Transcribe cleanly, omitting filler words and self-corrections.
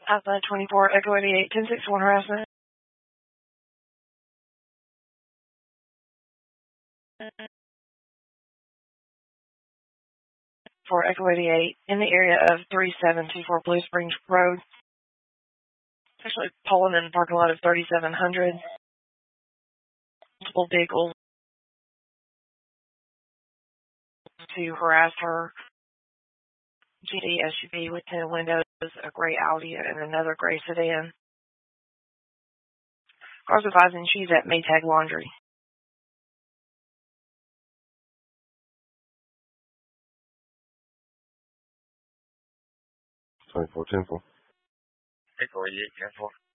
Outside 24, Echo 88, 1061 harassment. For Echo 88, in the area of 3724 Blue Springs Road. It's actually pulling in the parking lot of 3700. Multiple vehicles to harass her. GD SUV with 10 windows, a gray Audi, and another gray sedan. Car's advising she's at Maytag Laundry. 24, 10-4. Echo 88, 10-4.